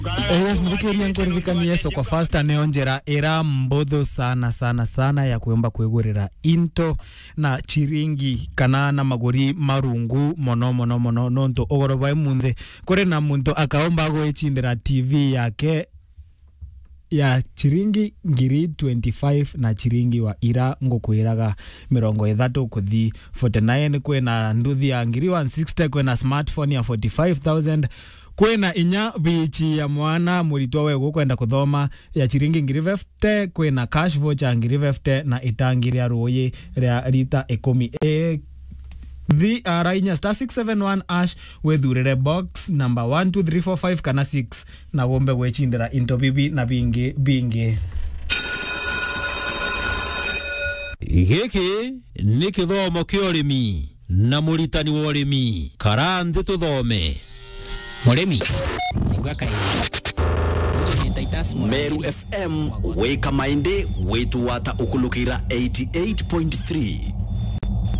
Yes, mvikiri yankuririkania soko fasta neonjera era mbodho sana ya kuemba kwegurira into na chiringi kana na magori marungu mono nonto ogoroba munde kore na muntu akaomba goichindira TV yake ya chiringi ngiri 25 na chiringi wa ira ngokwiraga 30 kuthi 49 kwena nduthi ya ngiri 160 kwena smartphone ya 45,000 kwena inya bichi ya mwana muritwa wego kwenda kuthoma ya chiringi ngiri 50 kwena cash voucher ngiri 50 na itangiri ya roye ria rita 10 the rainya *671 ash wethurire box number 1 2 3 4 5 kana 6 na gombe gwechindira into bibi na bingi Giki ni kithomo kia urimi na muritani wa urimi karandi tuthome Moremi Nugaka Meru FM weka mainde wetu wata ukulukira 88.3